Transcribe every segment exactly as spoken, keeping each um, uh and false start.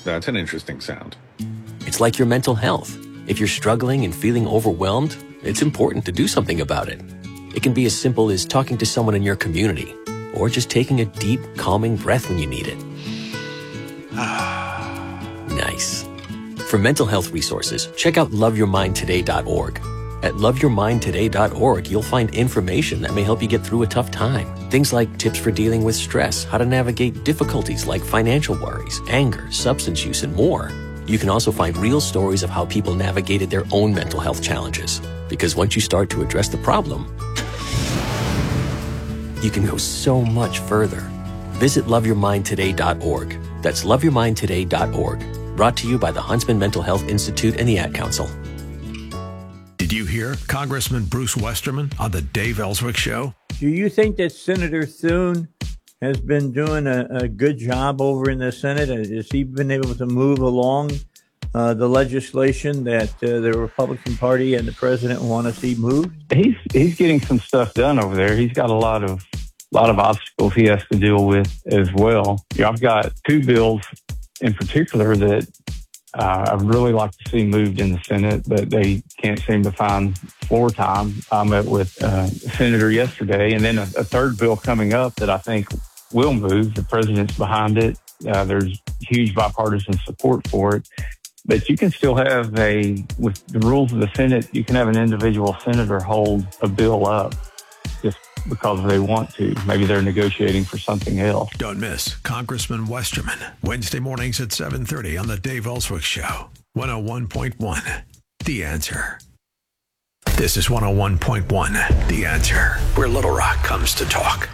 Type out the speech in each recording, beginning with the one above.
That's an interesting sound. It's like your mental health. If you're struggling and feeling overwhelmed, it's important to do something about it. It can be as simple as talking to someone in your community, or just taking a deep, calming breath when you need it. Nice. For mental health resources, check out love your mind today dot org. At love your mind today dot org, you'll find information that may help you get through a tough time. Things like tips for dealing with stress, how to navigate difficulties like financial worries, anger, substance use, and more. You can also find real stories of how people navigated their own mental health challenges. Because once you start to address the problem, you can go so much further. Visit love your mind today dot org. That's love your mind today dot org. Brought to you by the Huntsman Mental Health Institute and the Ad Council. Did you hear Congressman Bruce Westerman on the Dave Ellswick Show? Do you think that Senator Thune has been doing a, a good job over in the Senate? Has he been able to move along uh, the legislation that uh, the Republican Party and the president want to see moved? He's he's getting some stuff done over there. He's got a lot of lot of obstacles he has to deal with as well. Yeah, I've got two bills in particular that uh, I'd really like to see moved in the Senate, but they can't seem to find floor time. I met with uh, a senator yesterday, and then a, a third bill coming up that I think will move. The president's behind it. Uh, there's huge bipartisan support for it. But you can still have a, with the rules of the Senate, you can have an individual senator hold a bill up just because they want to. Maybe they're negotiating for something else. Don't miss Congressman Westerman, Wednesday mornings at seven thirty on the Dave Ellswick Show. one oh one point one, The Answer. This is one oh one point one, The Answer, where Little Rock comes to talk.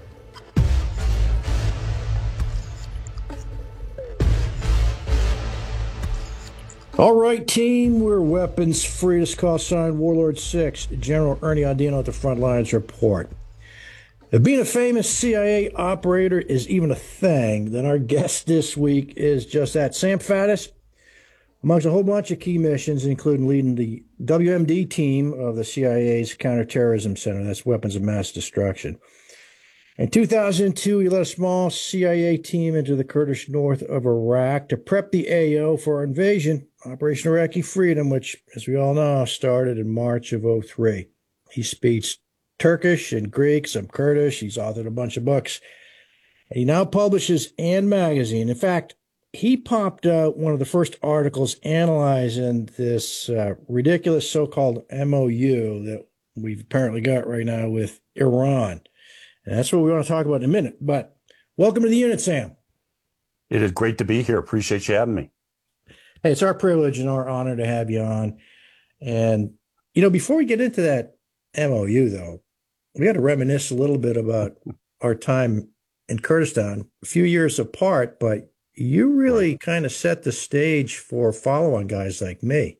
All right, team, we're weapons free. This call sign Warlord six, General Ernie Audino at the front lines report. If being a famous C I A operator is even a thing, then our guest this week is just that. Sam Faddis, amongst a whole bunch of key missions, including leading the W M D team of the C I A's Counterterrorism Center, that's Weapons of Mass Destruction. In two thousand two, he led a small C I A team into the Kurdish north of Iraq to prep the A O for our invasion, Operation Iraqi Freedom, which, as we all know, started in March of oh three. He speaks Turkish and Greek, some Kurdish. He's authored a bunch of books. And he now publishes And Magazine. In fact, he popped out one of the first articles analyzing this uh, ridiculous so-called M O U that we've apparently got right now with Iran. And that's what we want to talk about in a minute. But welcome to the unit, Sam. It is great to be here. Appreciate you having me. Hey, it's our privilege and our honor to have you on. And, you know, before we get into that M O U, though, we got to reminisce a little bit about our time in Kurdistan, a few years apart, but you really right. kind of set the stage for follow-on guys like me.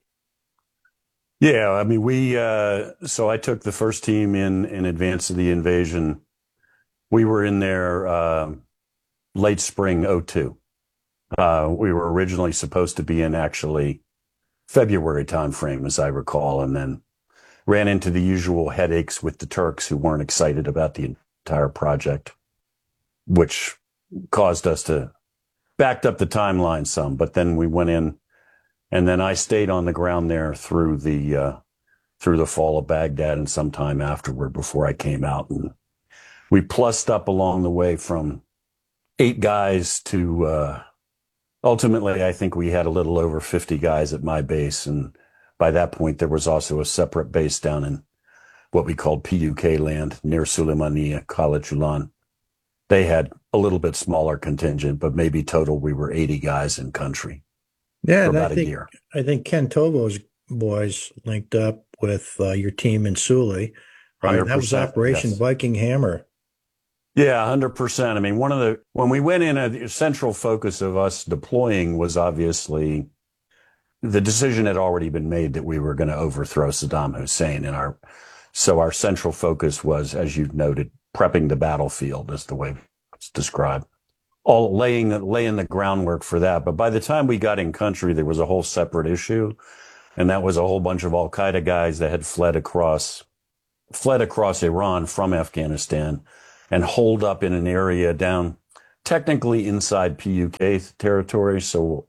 Yeah, I mean, we, uh, so I took the first team in, in advance of the invasion. We were in there uh, late spring oh two. Uh, we were originally supposed to be in actually February timeframe, as I recall, and then ran into the usual headaches with the Turks who weren't excited about the entire project, which caused us to backed up the timeline some. But then we went in, and then I stayed on the ground there through the uh, through the fall of Baghdad and sometime afterward before I came out. And we plussed up along the way from eight guys to uh, ultimately, I think we had a little over fifty guys at my base. And by that point, there was also a separate base down in what we called P U K land near Suleimaniya, Khalid Julan. They had a little bit smaller contingent, but maybe total we were eighty guys in country. Yeah, for and about I think, a year. I think Ken Tovo's boys linked up with uh, your team in Suli. Right? That was Operation yes. Viking Hammer. Yeah, one hundred percent. I mean, one of the, when we went in, a central focus of us deploying was obviously the decision had already been made that we were going to overthrow Saddam Hussein. And our, so our central focus was, as you noted, prepping the battlefield is the way it's described. All laying, laying the groundwork for that. But by the time we got in country, there was a whole separate issue. And that was a whole bunch of Al-Qaeda guys that had fled across, fled across Iran from Afghanistan and holed up in an area down technically inside P U K territory. So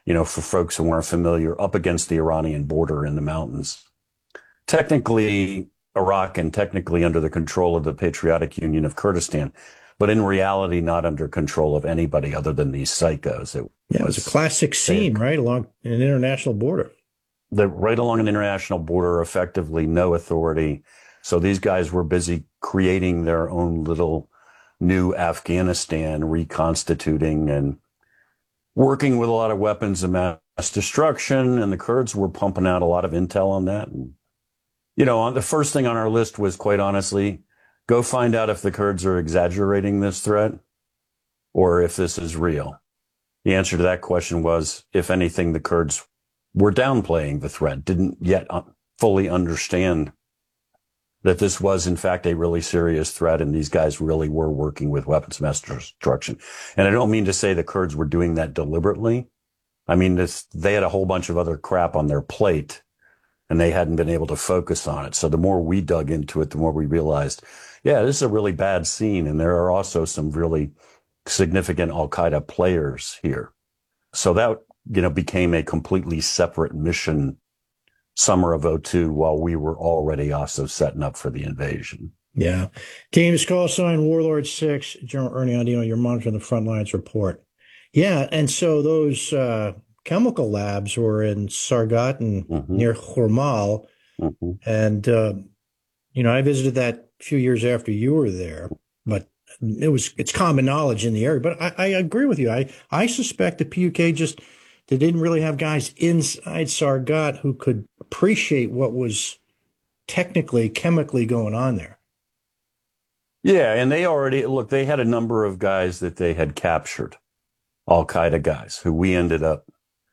you know, for folks who weren't familiar, up against the Iranian border in the mountains. Technically Iraq and technically under the control of the Patriotic Union of Kurdistan, but in reality not under control of anybody other than these psychos. It yeah, it was a classic scene, right, along an international border. The, right along an international border, effectively no authority. So these guys were busy creating their own little new Afghanistan, reconstituting and working with a lot of weapons of mass destruction. And the Kurds were pumping out a lot of intel on that. And, you know, the first thing on our list was, quite honestly, go find out if the Kurds are exaggerating this threat or if this is real. The answer to that question was, if anything, the Kurds were downplaying the threat, didn't yet fully understand that this was, in fact, a really serious threat, and these guys really were working with weapons of mass destruction. And I don't mean to say the Kurds were doing that deliberately. I mean, this, they had a whole bunch of other crap on their plate, and they hadn't been able to focus on it. So the more we dug into it, the more we realized, yeah, this is a really bad scene, and there are also some really significant Al-Qaeda players here. So that, you know, became a completely separate mission summer of oh two, while we were already also setting up for the invasion. Yeah. Team's call sign Warlord six, General Ernie Andino, you're monitoring the front lines report. Yeah. And so those uh, chemical labs were in Sargat and mm-hmm. near Khurmal. Mm-hmm. And, uh, you know, I visited that a few years after you were there, but it was, it's common knowledge in the area. But I, I agree with you. I, I suspect the P U K just, they didn't really have guys inside Sargat who could appreciate what was technically, chemically going on there. Yeah, and they already, look, they had a number of guys that they had captured, Al-Qaeda guys, who we ended up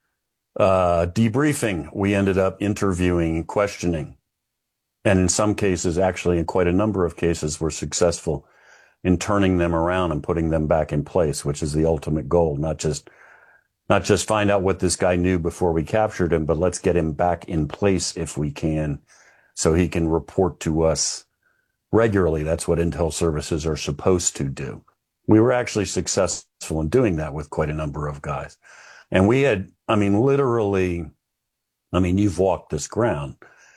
uh, debriefing. We ended up interviewing, questioning. And in some cases, actually, in quite a number of cases, were successful in turning them around and putting them back in place, which is the ultimate goal, not just Not just find out what this guy knew before we captured him, but let's get him back in place if we can, so he can report to us regularly. That's what intel services are supposed to do. We were actually successful in doing that with quite a number of guys. And we had, I mean, literally, I mean, you've walked this ground.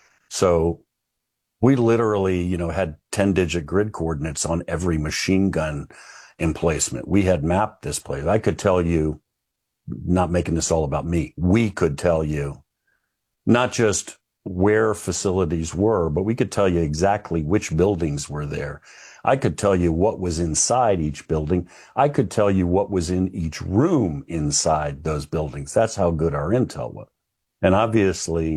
So we literally, you know, had ten digit grid coordinates on every machine gun emplacement. We had mapped this place. I could tell you, not making this all about me, we could tell you not just where facilities were, but we could tell you exactly which buildings were there. I could tell you what was inside each building. I could tell you what was in each room inside those buildings. That's how good our intel was. And obviously,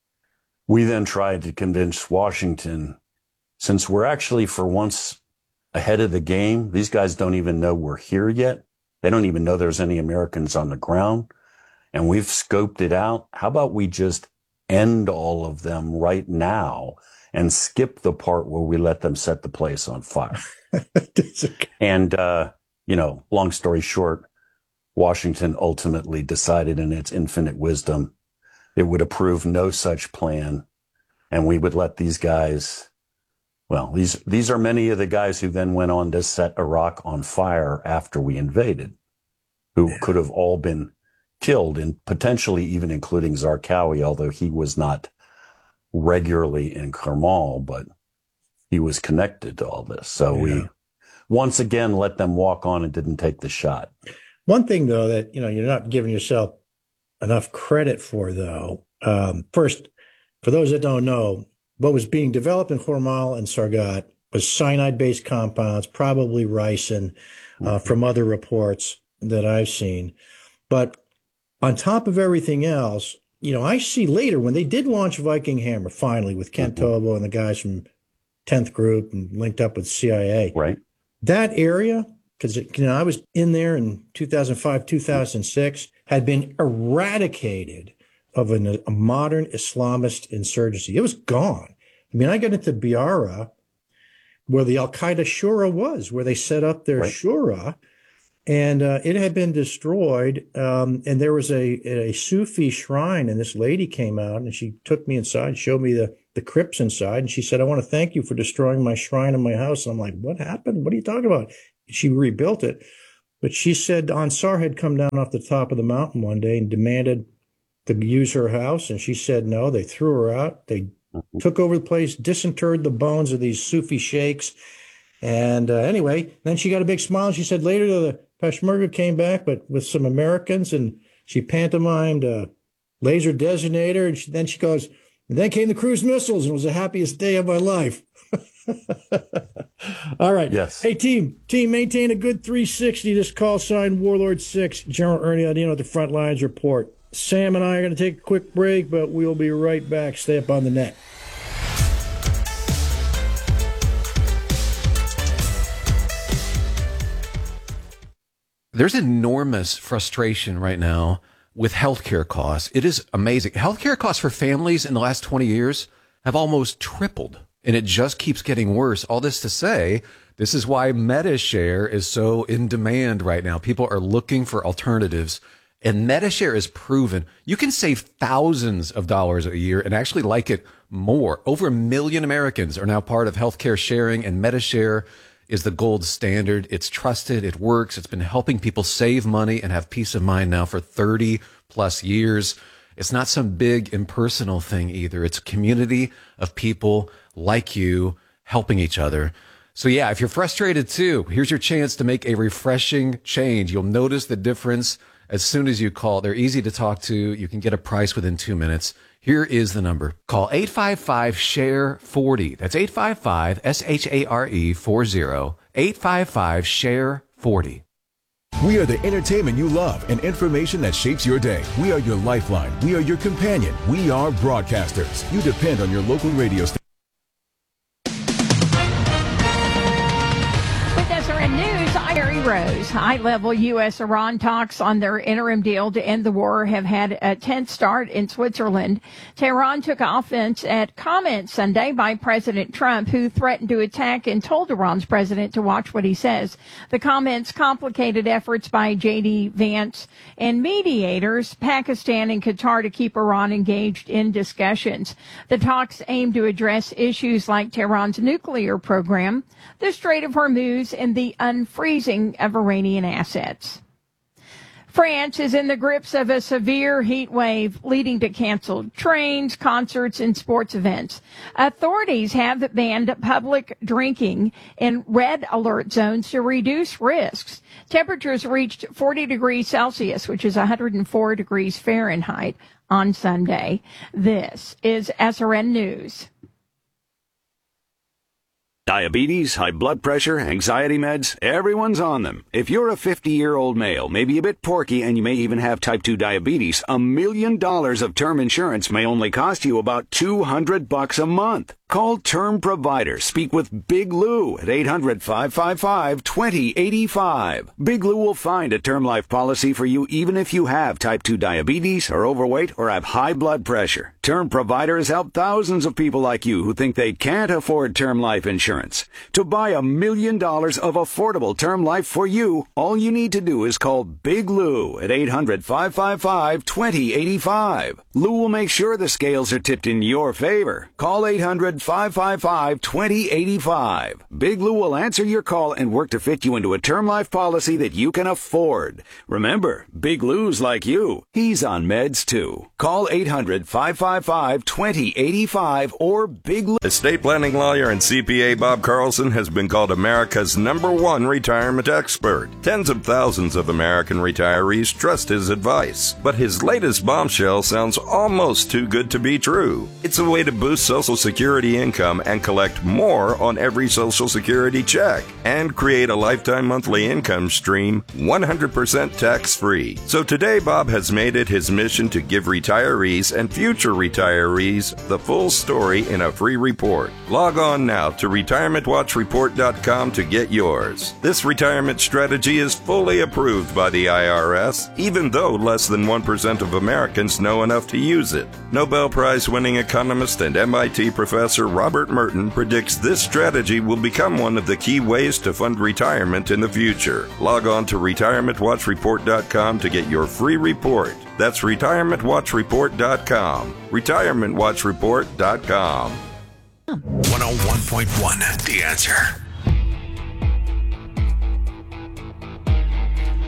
we then tried to convince Washington, since we're actually for once ahead of the game, these guys don't even know we're here yet. They don't even know there's any Americans on the ground, and we've scoped it out. How about we just end all of them right now and skip the part where we let them set the place on fire? And, uh, you know, long story short, Washington ultimately decided in its infinite wisdom it would approve no such plan, and we would let these guys... Well, these these are many of the guys who then went on to set Iraq on fire after we invaded, who yeah. could have all been killed, and potentially even including Zarqawi, although he was not regularly in Kermal, but he was connected to all this. So yeah. we once again let them walk on and didn't take the shot. One thing, though, that you know you're not giving yourself enough credit for, though. Um, first, for those that don't know, what was being developed in Khurmal and Sargat was cyanide-based compounds, probably ricin, uh, from other reports that I've seen. But on top of everything else, you know, I see later when they did launch Viking Hammer, finally, with Kent mm-hmm. Tobo and the guys from tenth Group and linked up with C I A. Right. That area, because you know, I was in there in two thousand five, two thousand six, had been eradicated of an, a modern Islamist insurgency. It was gone. I mean, I got into Biara, where the Al-Qaeda Shura was, where they set up their right. Shura, and uh, it had been destroyed. Um, and there was a, a Sufi shrine, and this lady came out, and she took me inside, showed me the, the crypts inside, and she said, "I want to thank you for destroying my shrine in my house." And I'm like, "What happened? What are you talking about?" She rebuilt it. But she said Ansar had come down off the top of the mountain one day and demanded to use her house, and she said no. They threw her out. They took over the place, disinterred the bones of these Sufi sheikhs. And uh, anyway, then she got a big smile. And she said later the Peshmerga came back, but with some Americans, and she pantomimed a laser designator. And she, then she goes, and then came the cruise missiles, and it was the happiest day of my life. All right. Yes. Hey, team, team, maintain a good three sixty. This call sign Warlord six, General Ernie Audino at the Front Lines Report. Sam and I are going to take a quick break, but we'll be right back. Stay up on the net. There's enormous frustration right now with healthcare costs. It is amazing. Healthcare costs for families in the last twenty years have almost tripled, and it just keeps getting worse. All this to say, this is why MediShare is so in demand right now. People are looking for alternatives, and MediShare is proven. You can save thousands of dollars a year and actually like it more. Over a million Americans are now part of healthcare sharing, and MediShare is the gold standard. It's trusted. It works. It's been helping people save money and have peace of mind now for thirty plus years. It's not some big impersonal thing either. It's a community of people like you helping each other. So yeah, if you're frustrated too, here's your chance to make a refreshing change. You'll notice the difference as soon as you call. They're easy to talk to. You can get a price within two minutes. Here is the number. Call eight five five, S H A R E, forty. That's eight five five, S H A R E, forty. eight five five, S H A R E, forty. We are the entertainment you love and information that shapes your day. We are your lifeline. We are your companion. We are broadcasters. You depend on your local radio station. News, I'm Mary Rose. High-level U S Iran talks on their interim deal to end the war have had a tense start in Switzerland. Tehran took offense at comments Sunday by President Trump, who threatened to attack and told Iran's president to watch what he says. The comments complicated efforts by J D Vance and mediators, Pakistan and Qatar, to keep Iran engaged in discussions. The talks aim to address issues like Tehran's nuclear program, the Strait of Hormuz, and the unfreezing of Iranian assets. France is in the grips of a severe heat wave leading to canceled trains, concerts, and sports events. Authorities have banned public drinking in red alert zones to reduce risks. Temperatures reached forty degrees Celsius, which is one hundred four degrees Fahrenheit, on Sunday. This is S R N News. Diabetes, high blood pressure, anxiety meds, everyone's on them. If you're a fifty-year-old male, maybe a bit porky, and you may even have type two diabetes, a million dollars of term insurance may only cost you about two hundred bucks a month. Call Term Provider. Speak with Big Lou at eight hundred, five five five, two zero eight five. Big Lou will find a term life policy for you even if you have type two diabetes, are overweight, or have high blood pressure. Term Provider has helped thousands of people like you who think they can't afford term life insurance. To buy a million dollars of affordable term life for you, all you need to do is call Big Lou at eight hundred, five five five, two zero eight five. Lou will make sure the scales are tipped in your favor. Call eight hundred, five five five, two zero eight five. Big Lou will answer your call and work to fit you into a term life policy that you can afford. Remember, Big Lou's like you. He's on meds too. Call eight hundred, five five five, two zero eight five or Big Lou. Estate planning lawyer and C P A Bob Carlson has been called America's number one retirement expert. Tens of thousands of American retirees trust his advice. But his latest bombshell sounds almost too good to be true. It's a way to boost Social Security income and collect more on every Social Security check and create a lifetime monthly income stream one hundred percent tax-free. So today, Bob has made it his mission to give retirees and future retirees the full story in a free report. Log on now to retirement watch report dot com to get yours. This retirement strategy is fully approved by the I R S, even though less than one percent of Americans know enough to use it. Nobel Prize-winning economist and M I T professor Robert Merton predicts this strategy will become one of the key ways to fund retirement in the future. Log on to retirement watch report dot com to get your free report. That's retirement watch report dot com. retirement watch report dot com. one oh one point one, The Answer.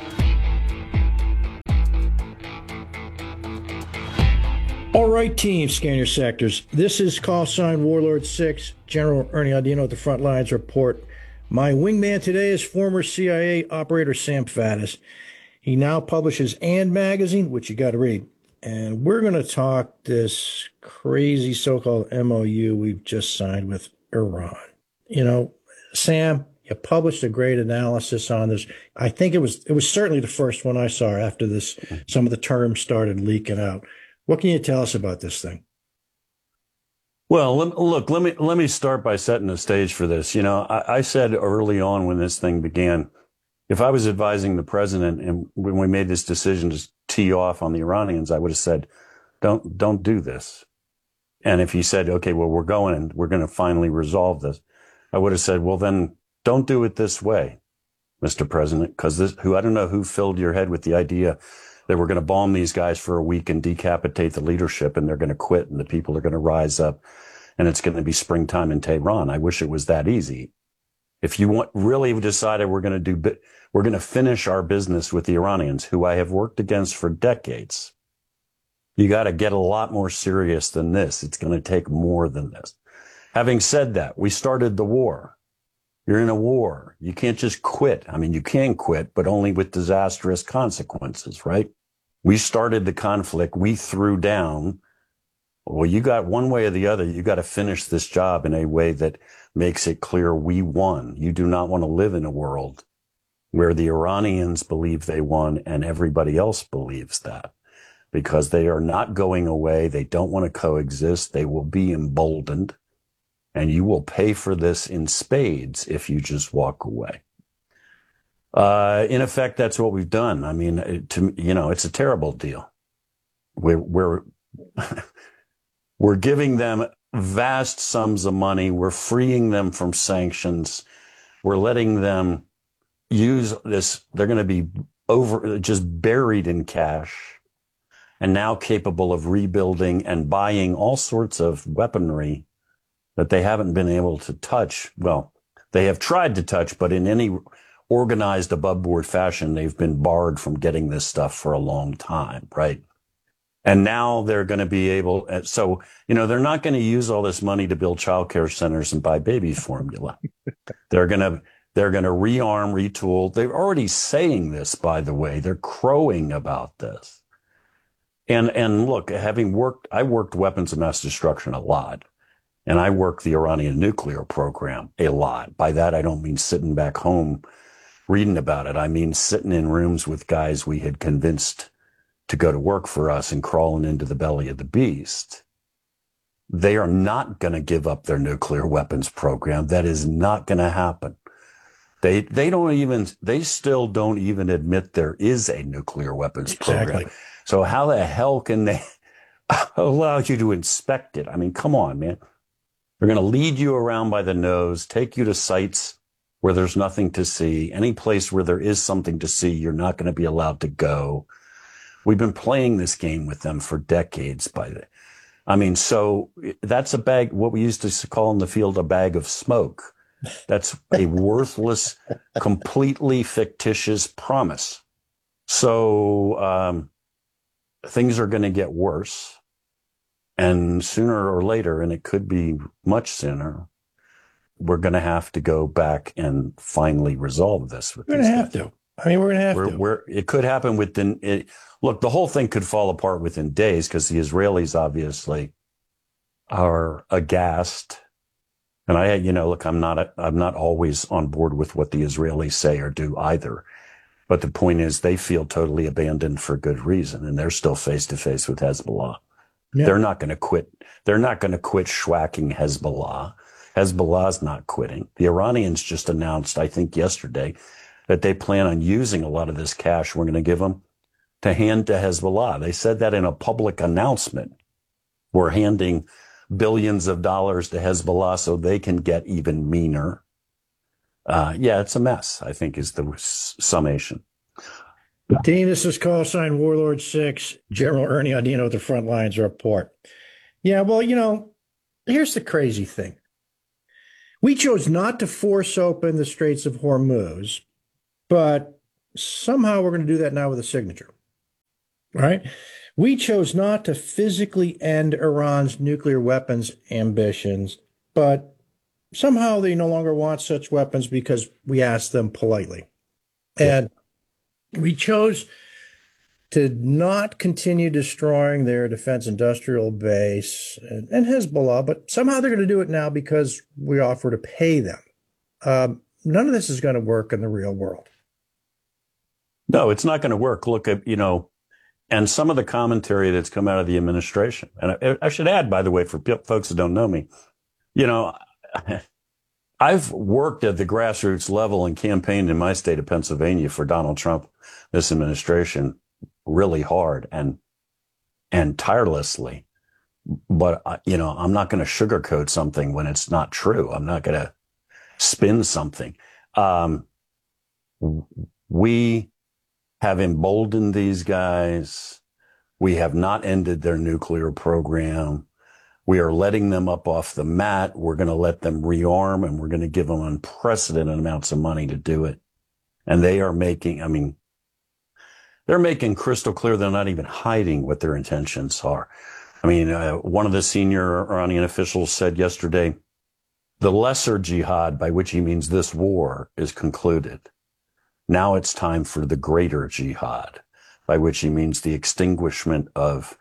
All right, team, scan your sectors. This is call sign Warlord six, General Ernie Audino at the front lines report. My wingman today is former C I A operator Sam Faddis. He now publishes And magazine, which you got to read. And we're going to talk this crazy so-called M O U we've just signed with Iran. You know, Sam, you published a great analysis on this. I think it was it was certainly the first one I saw after this. Some of the terms started leaking out. What can you tell us about this thing? Well, look, let me let me start by setting the stage for this. You know, I, I said early on when this thing began, if I was advising the president and when we made this decision to tee off on the Iranians, I would have said, don't don't do this. And if he said, okay, well, we're going and we're going to finally resolve this, I would have said, well, then don't do it this way, Mister President, because this, who I don't know who filled your head with the idea that we're going to bomb these guys for a week and decapitate the leadership and they're going to quit and the people are going to rise up and it's going to be springtime in Tehran. I wish it was that easy. If you want really decided we're going to do, we're going to finish our business with the Iranians, who I have worked against for decades, you got to get a lot more serious than this. It's going to take more than this. Having said that, we started the war. You're in a war. You can't just quit. I mean, you can quit, but only with disastrous consequences, right? We started the conflict. We threw down. Well, you got one way or the other. You got to finish this job in a way that makes it clear we won. You do not want to live in a world where the Iranians believe they won and everybody else believes that, because they are not going away. They don't want to coexist. They will be emboldened. And you will pay for this in spades if you just walk away. Uh, in effect, that's what we've done. I mean, it, to, you know, it's a terrible deal. We're, we're, we're giving them vast sums of money. We're freeing them from sanctions. We're letting them use this. They're going to be over, just buried in cash and now capable of rebuilding and buying all sorts of weaponry that they haven't been able to touch. Well, they have tried to touch, but in any organized above board fashion, they've been barred from getting this stuff for a long time, right? And now they're going to be able, so, you know, they're not going to use all this money to build childcare centers and buy baby formula. They're going to, they're going to rearm, retool. They're already saying this, by the way. They're crowing about this. And, and look, having worked, I worked weapons of mass destruction a lot. And I work the Iranian nuclear program a lot. By that, I don't mean sitting back home reading about it. I mean sitting in rooms with guys we had convinced to go to work for us and crawling into the belly of the beast. They are not going to give up their nuclear weapons program. That is not going to happen. They they don't even, they still don't even admit there is a nuclear weapons program. Exactly. So how the hell can they allow you to inspect it? I mean, come on, man. They're going to lead you around by the nose, take you to sites where there's nothing to see. Any place where there is something to see, you're not going to be allowed to go. We've been playing this game with them for decades. By the, I mean, so that's a bag, what we used to call in the field, a bag of smoke. That's a worthless, completely fictitious promise. So um, things are going to get worse. And sooner or later, and it could be much sooner, we're going to have to go back and finally resolve this. With we're going to have to. I mean, we're going to have we're, to. We're, it could happen within, it, look, the whole thing could fall apart within days because the Israelis obviously are aghast. And I, you know, look, I'm not, a, I'm not always on board with what the Israelis say or do either. But the point is they feel totally abandoned for good reason. And they're still face to face with Hezbollah. Yeah. They're not going to quit. They're not going to quit schwacking Hezbollah. Hezbollah's not quitting. The Iranians just announced, I think yesterday, that they plan on using a lot of this cash we're going to give them to hand to Hezbollah. They said that in a public announcement. We're handing billions of dollars to Hezbollah so they can get even meaner. Uh, yeah, it's a mess, I think, is the s- summation. Team, this is call sign Warlord six, General Ernie Audino at the front lines report. Yeah, well, you know, here's the crazy thing. We chose not to force open the Straits of Hormuz, but somehow we're going to do that now with a signature. right? We chose not to physically end Iran's nuclear weapons ambitions, but somehow they no longer want such weapons because we asked them politely. And we chose to not continue destroying their defense industrial base and, and Hezbollah, but somehow they're going to do it now because we offer to pay them. Um, none of this is going to work in the real world. No, it's not going to work. Look at, you know, and some of the commentary that's come out of the administration. And I, I should add, by the way, for folks that don't know me, you know, I've worked at the grassroots level and campaigned in my state of Pennsylvania for Donald Trump, this administration, really hard and and tirelessly. But, uh, you know, I'm not going to sugarcoat something when it's not true. I'm not going to spin something. Um, we have emboldened these guys. We have not ended their nuclear program. We are letting them up off the mat. We're going to let them rearm, and we're going to give them unprecedented amounts of money to do it. And they are making, I mean, they're making crystal clear they're not even hiding what their intentions are. I mean, uh, one of the senior Iranian officials said yesterday, the lesser jihad, by which he means this war, is concluded. Now it's time for the greater jihad, by which he means the extinguishment of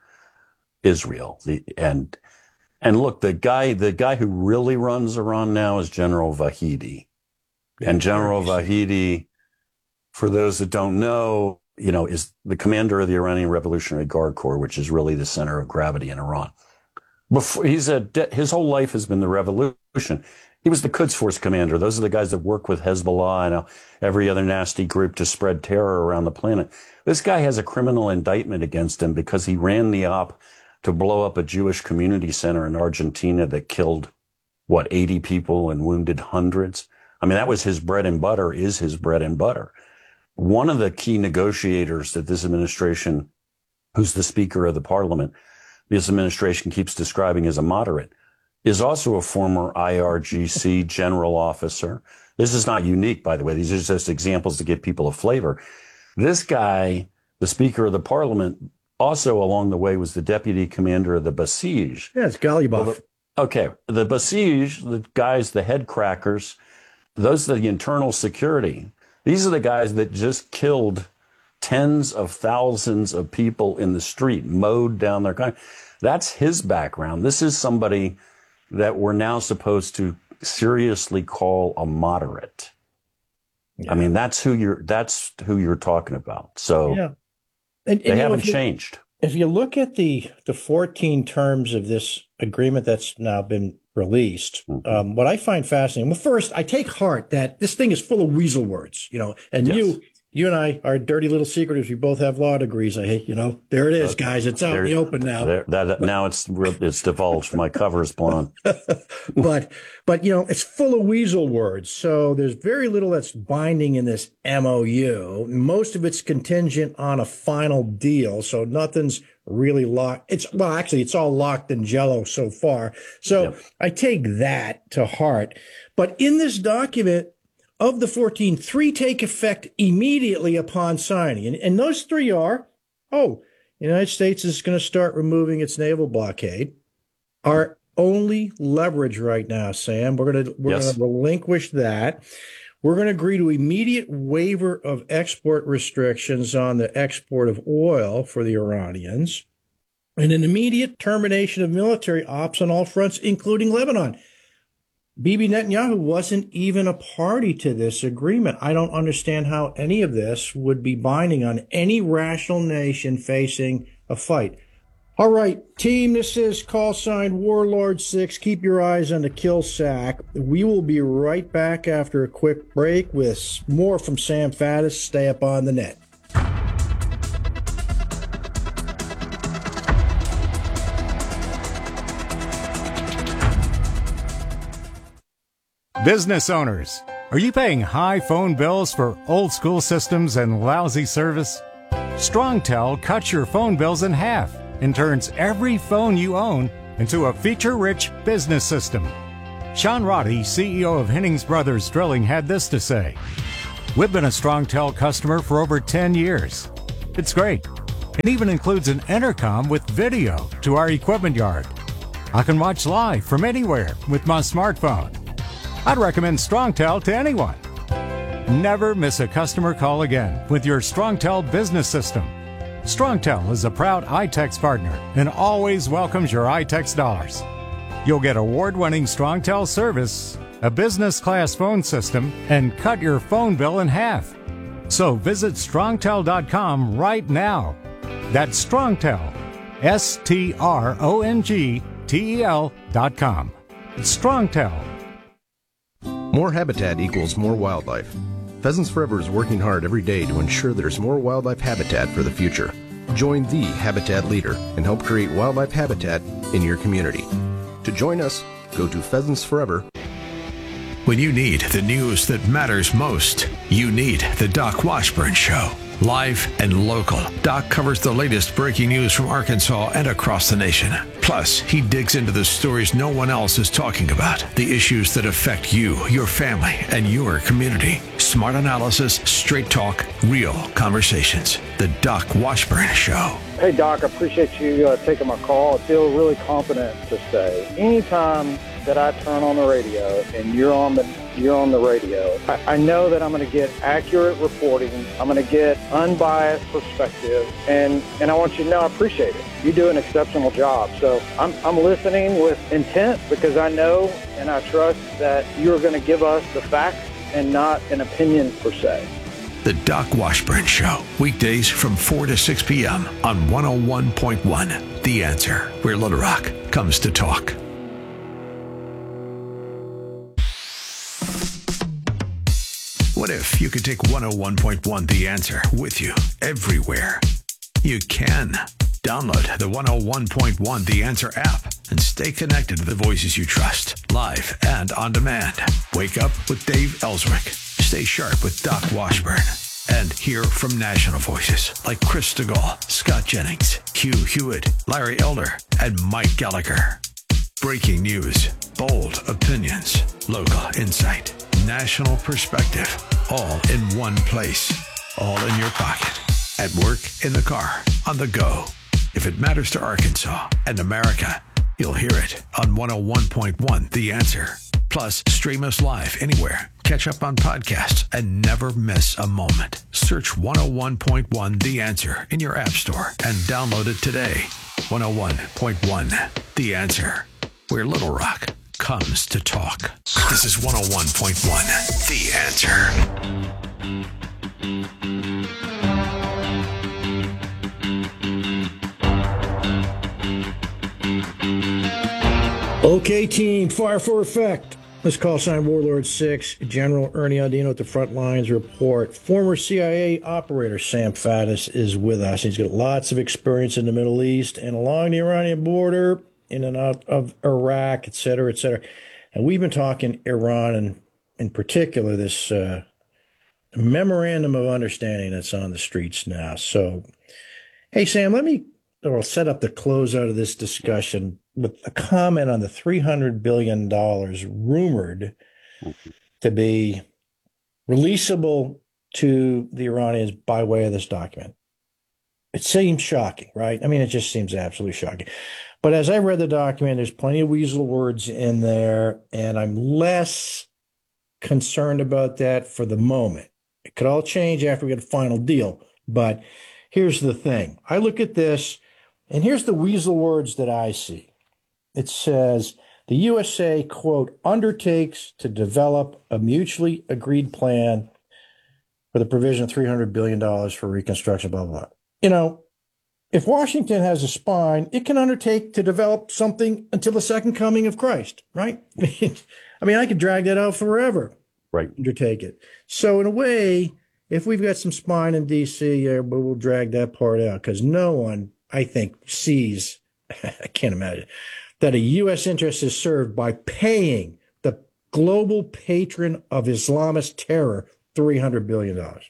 Israel. The, and and look, the guy the guy who really runs Iran now is General Vahidi. And General Vahidi, for those that don't know, you know, is the commander of the Iranian Revolutionary Guard Corps, which is really the center of gravity in Iran. Before, he's a his whole life has been the revolution. He was the Quds Force commander. Those are the guys that work with Hezbollah and every other nasty group to spread terror around the planet. This guy has a criminal indictment against him because he ran the op to blow up a Jewish community center in Argentina that killed, what, eighty people and wounded hundreds. I mean, that was his bread and butter, is his bread and butter. One of the key negotiators that this administration, who's the Speaker of the Parliament, this administration keeps describing as a moderate, is also a former I R G C general officer. This is not unique, by the way. These are just examples to give people a flavor. This guy, the Speaker of the Parliament, also along the way was the deputy commander of the Basij. Yeah, it's Ghalibaf. Well, the, okay, the Basij, the guys, the head crackers, those are the internal security. These are the guys that just killed tens of thousands of people in the street, mowed down their country. That's his background. This is somebody that we're now supposed to seriously call a moderate. Yeah. I mean, that's who you're, that's who you're talking about. So yeah. and, and they haven't know, if changed. You, if you look at the, the fourteen terms of this agreement that's now been released, mm-hmm. um, what I find fascinating, well, first, I take heart that this thing is full of weasel words, you know, and yes. you, You and I, our dirty little secret is we both have law degrees. I hate, you know, there it is, guys. It's out there, in the open now. There, that, now it's it's divulged. My cover's blown. but, but, you know, it's full of weasel words. So there's very little that's binding in this M O U. Most of it's contingent on a final deal. So nothing's really locked. It's, well, actually, it's all locked in jello so far. So yep. I take that to heart. But in this document, of the fourteen, three take effect immediately upon signing. And, and those three are, oh, the United States is going to start removing its naval blockade. Our only leverage right now, Sam, we're going to we're yes. going to relinquish that. We're going to agree to immediate waiver of export restrictions on the export of oil for the Iranians and an immediate termination of military ops on all fronts, including Lebanon. Bibi Netanyahu wasn't even a party to this agreement. I don't understand how any of this would be binding on any rational nation facing a fight. All right, team, this is call sign Warlord six. Keep your eyes on the kill sack. We will be right back after a quick break with more from Sam Faddis. Stay up on the net. Business owners, are you paying high phone bills for old school systems and lousy service? StrongTel cuts your phone bills in half and turns every phone you own into a feature-rich business system. Sean Roddy, C E O of Hennings Brothers Drilling, had this to say. We've been a StrongTel customer for over ten years. It's great. It even includes an intercom with video to our equipment yard. I can watch live from anywhere with my smartphone. I'd recommend StrongTel to anyone. Never miss a customer call again with your StrongTel business system. StrongTel is a proud iTex partner and always welcomes your iTex dollars. You'll get award-winning StrongTel service, a business-class phone system, and cut your phone bill in half. So visit strongtel dot com right now. That's StrongTel, S T R O N G T E L dot com. It's StrongTel. More habitat equals more wildlife. Pheasants Forever is working hard every day to ensure there's more wildlife habitat for the future. Join the habitat leader and help create wildlife habitat in your community. To join us, go to Pheasants Forever. When you need the news that matters most, you need the Doc Washburn Show. Live and local, Doc covers the latest breaking news from Arkansas and across the nation. Plus, he digs into the stories no one else is talking about, the issues that affect you, your family, and your community. Smart analysis, straight talk, real conversations. The Doc Washburn Show. Hey, Doc, I appreciate you uh, taking my call. I feel really confident to say anytime that I turn on the radio and you're on the you're on the radio, I, I know that I'm going to get accurate reporting. I'm going to get unbiased perspective, and, and I want you to know I appreciate it. You do an exceptional job. So I'm, I'm listening with intent because I know and I trust that you're going to give us the facts and not an opinion per se. The Doc Washburn Show, weekdays from four to six p.m. on one oh one point one. The Answer, where Little Rock comes to talk. What if you could take one oh one point one The Answer with you everywhere? You can. Download the one oh one point one The Answer app and stay connected to the voices you trust, live and on demand. Wake up with Dave Ellswick. Stay sharp with Doc Washburn. And hear from national voices like Chris DeGaulle, Scott Jennings, Hugh Hewitt, Larry Elder, and Mike Gallagher. Breaking news, bold opinions, local insight, national perspective, all in one place, all in your pocket, at work, in the car, on the go. If it matters to Arkansas and America, you'll hear it on one oh one point one The Answer. Plus, stream us live anywhere. Catch up on podcasts and never miss a moment. Search one oh one point one The Answer in your app store and download it today. one oh one point one The Answer, where Little Rock comes to talk. This is one oh one point one The Answer. Okay, team, fire for effect. Let's call sign Warlord six, General Ernie Audino at the front lines report. Former C I A operator Sam Faddis is with us. He's got lots of experience in the Middle East and along the Iranian border, in and out of Iraq, et cetera, et cetera. And we've been talking Iran, and in particular, this uh, memorandum of understanding that's on the streets now. So, hey, Sam, let me or set up the close out of this discussion with a comment on the three hundred billion dollars rumored to be releasable to the Iranians by way of this document. It seems shocking, right? I mean, it just seems absolutely shocking. But as I read the document, there's plenty of weasel words in there, and I'm less concerned about that for the moment. It could all change after we get a final deal. But here's the thing. I look at this, and here's the weasel words that I see. It says, the U S A, quote, undertakes to develop a mutually agreed plan for the provision of three hundred billion dollars for reconstruction, blah, blah, blah. You know, if Washington has a spine, it can undertake to develop something until the second coming of Christ, right? I mean, I could drag that out forever. Right. Undertake it. So in a way, if we've got some spine in D C, yeah, but we'll drag that part out because no one, I think, sees, I can't imagine, that a U S interest is served by paying the global patron of Islamist terror three hundred billion dollars.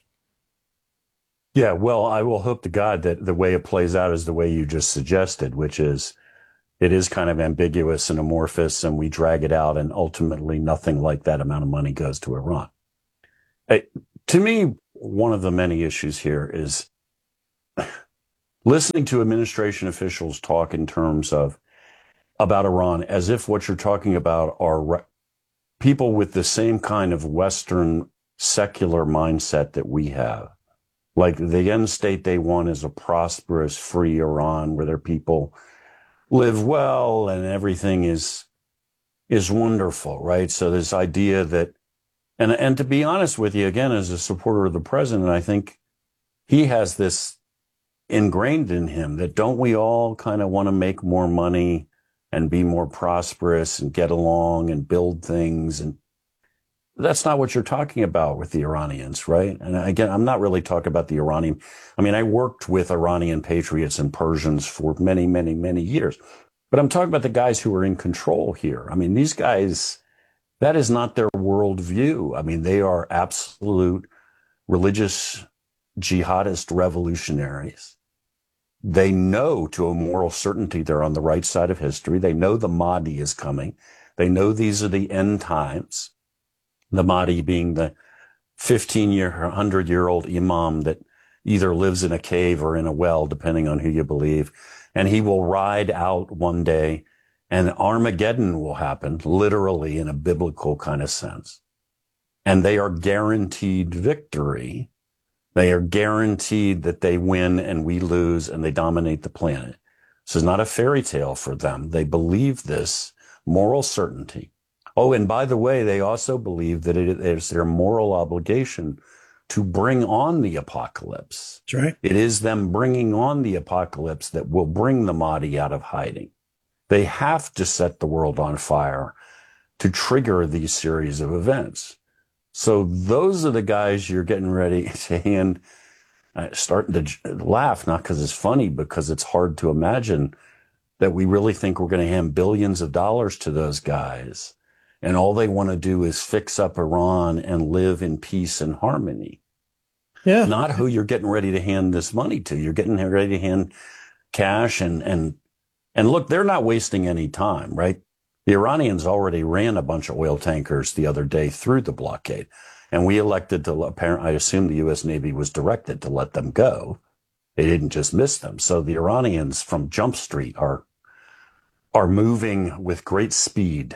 Yeah, well, I will hope to God that the way it plays out is the way you just suggested, which is it is kind of ambiguous and amorphous, and we drag it out, and ultimately nothing like that amount of money goes to Iran. It, to me, one of the many issues here is listening to administration officials talk in terms of about Iran as if what you're talking about are re- people with the same kind of Western secular mindset that we have. Like the end state they want is a prosperous, free Iran where their people live well and everything is is wonderful, right? So this idea that, and and to be honest with you, again, as a supporter of the president, I think he has this ingrained in him that don't we all kind of want to make more money and be more prosperous and get along and build things? And that's not what you're talking about with the Iranians, right? And again, I'm not really talking about the Iranian. I mean, I worked with Iranian patriots and Persians for many, many, many years, but I'm talking about the guys who are in control here. I mean, these guys, that is not their worldview. I mean, they are absolute religious jihadist revolutionaries. They know to a moral certainty they're on the right side of history. They know the Mahdi is coming. They know these are the end times. The Mahdi being the fifteen-year, one hundred-year-old imam that either lives in a cave or in a well, depending on who you believe. And he will ride out one day and Armageddon will happen, literally in a biblical kind of sense. And they are guaranteed victory. They are guaranteed that they win and we lose and they dominate the planet. This is not a fairy tale for them. They believe this moral certainty. Oh, and by the way, they also believe that it is their moral obligation to bring on the apocalypse. That's right. It is them bringing on the apocalypse that will bring the Mahdi out of hiding. They have to set the world on fire to trigger these series of events. So those are the guys you're getting ready to hand, uh, starting to laugh, not because it's funny, because it's hard to imagine that we really think we're going to hand billions of dollars to those guys. And all they want to do is fix up Iran and live in peace and harmony. Yeah. Not who you're getting ready to hand this money to. You're getting ready to hand cash and, and, and look, they're not wasting any time, right? The Iranians already ran a bunch of oil tankers the other day through the blockade. And we elected to, apparently, I assume the U S Navy was directed to let them go. They didn't just miss them. So the Iranians from Jump Street are, are moving with great speed.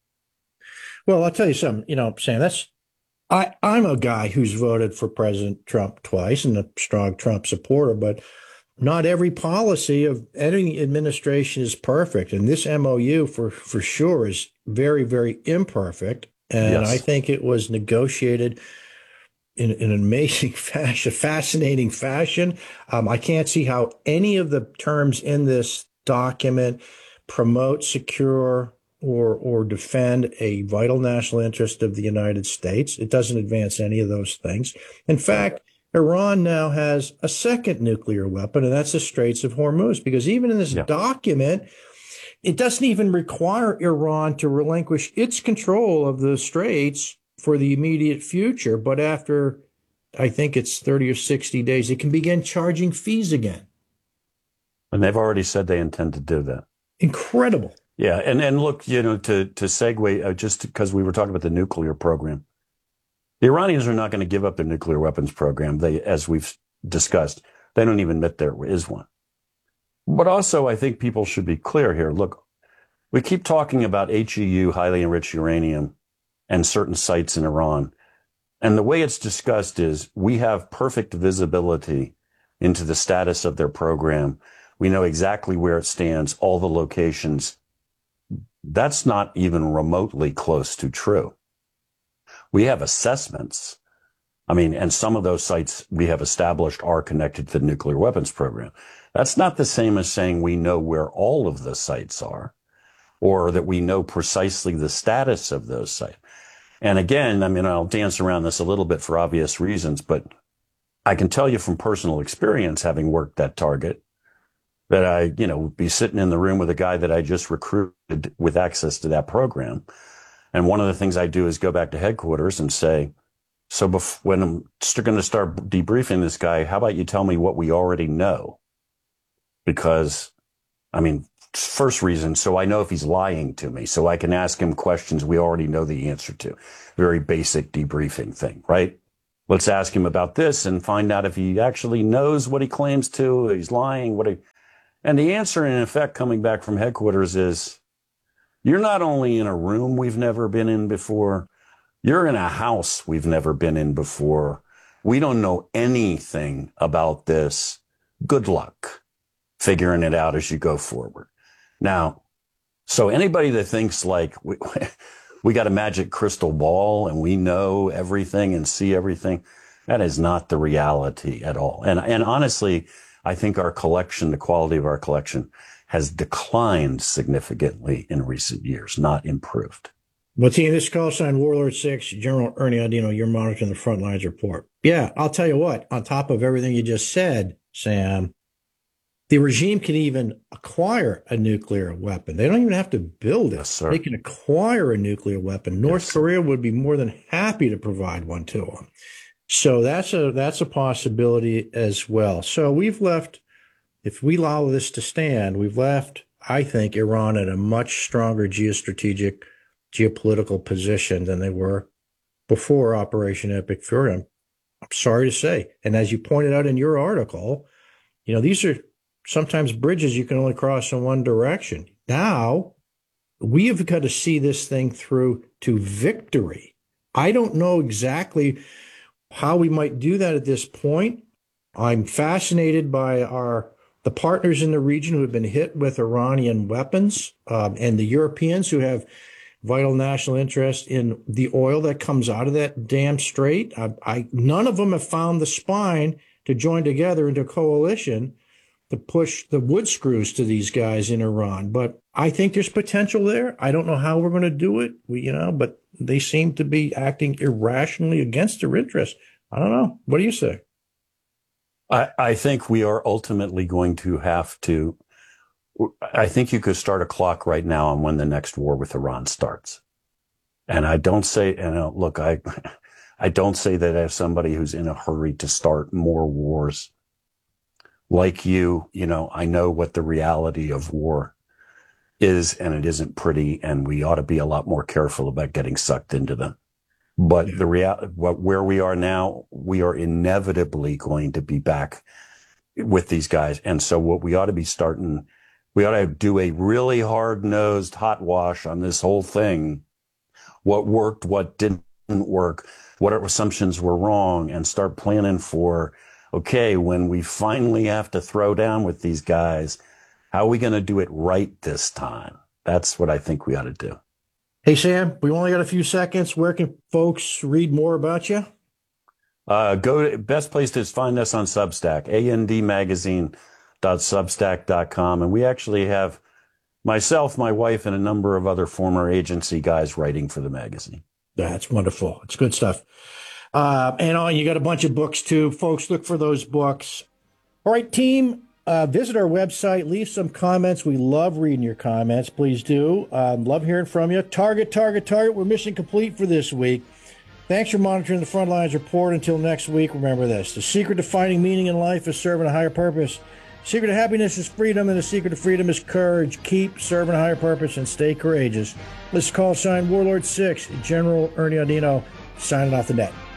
Well, I'll tell you something, you know, Sam, that's, I, I'm a guy who's voted for President Trump twice and a strong Trump supporter, but not every policy of any administration is perfect. And this M O U for, for sure is very, very imperfect. And yes. I think it was negotiated in, in an amazing fashion, fascinating fashion. Um, I can't see how any of the terms in this document promote, secure, or or defend a vital national interest of the United States. It doesn't advance any of those things. In fact, Iran now has a second nuclear weapon, and that's the Straits of Hormuz, because even in this yeah. document, it doesn't even require Iran to relinquish its control of the Straits for the immediate future. But after, I think it's thirty or sixty days, it can begin charging fees again. And they've already said they intend to do that. Incredible. Yeah, and, and look, you know, to, to segue, uh, just because we were talking about the nuclear program, the Iranians are not going to give up their nuclear weapons program. They, as we've discussed, they don't even admit there is one. But also, I think people should be clear here. Look, we keep talking about H E U, highly enriched uranium, and certain sites in Iran. And the way it's discussed is we have perfect visibility into the status of their program. We know exactly where it stands, all the locations. That's not even remotely close to true. We have assessments. I mean, and some of those sites we have established are connected to the nuclear weapons program. That's not the same as saying we know where all of the sites are, or that we know precisely the status of those sites. And again, I mean, I'll dance around this a little bit for obvious reasons, but I can tell you from personal experience, having worked that target, that I, you know, would be sitting in the room with a guy that I just recruited with access to that program. And one of the things I do is go back to headquarters and say, so bef- when I'm st- going to start debriefing this guy, how about you tell me what we already know? Because, I mean, first reason, so I know if he's lying to me, so I can ask him questions we already know the answer to. Very basic debriefing thing, right? let's ask him about this and find out if he actually knows what he claims to, he's lying, what he, and the answer in effect coming back from headquarters is, you're not only in a room we've never been in before, you're in a house we've never been in before. We don't know anything about this. Good luck figuring it out as you go forward. Now, so anybody that thinks like we, we got a magic crystal ball and we know everything and see everything, that is not the reality at all. And, and honestly, I think our collection, the quality of our collection, has declined significantly in recent years, not improved. Well, team, this call sign Warlord six, General Ernie Audino, you're monitoring the front lines report. Yeah, I'll tell you what, on top of everything you just said, Sam, the regime can even acquire a nuclear weapon. They don't even have to build it. Yes, sir. They can acquire a nuclear weapon. North Yes, Korea would be more than happy to provide one to them. So that's a that's a possibility as well. So we've left, if we allow this to stand, we've left, I think, Iran in a much stronger geostrategic, geopolitical position than they were before Operation Epic Fury. I'm, I'm sorry to say. And as you pointed out in your article, you know, these are sometimes bridges you can only cross in one direction. Now, we have got to see this thing through to victory. I don't know exactly how we might do that at this point. I'm fascinated by our the partners in the region who have been hit with Iranian weapons, um, and the Europeans who have vital national interest in the oil that comes out of that damn strait. I, I none of them have found the spine to join together into a coalition to push the wood screws to these guys in Iran. But I think there's potential there. I don't know how we're going to do it, we, you know, but they seem to be acting irrationally against their interests. I don't know. What do you say? I, I think we are ultimately going to have to, I think you could start a clock right now on when the next war with Iran starts. And I don't say, and uh, look, I, I don't say that as somebody who's in a hurry to start more wars. Like you, you know, I know what the reality of war is, and it isn't pretty, and we ought to be a lot more careful about getting sucked into them. But yeah. the real, what where we are now, we are inevitably going to be back with these guys. And so what we ought to be starting, we ought to do a really hard-nosed hot wash on this whole thing. What worked, what didn't work, what our assumptions were wrong, and start planning for, okay, when we finally have to throw down with these guys, how are we going to do it right this time? That's what I think we ought to do. Hey, Sam, we only got a few seconds. Where can folks read more about you? Uh, go to, best place to find us on Substack, A N D magazine dot substack dot com. And we actually have myself, my wife, and a number of other former agency guys writing for the magazine. That's wonderful. It's good stuff. Uh, and oh, you got a bunch of books too. Folks, look for those books. All right, team. Uh, visit our website. Leave some comments. We love reading your comments. Please do. Um, love hearing from you. Target, target, target. We're mission complete for this week. Thanks for monitoring the Frontlines Report. Until next week, remember this. The secret to finding meaning in life is serving a higher purpose. The secret to happiness is freedom, and the secret to freedom is courage. Keep serving a higher purpose and stay courageous. This is call sign Warlord six, General Ernie Audino, signing off the net.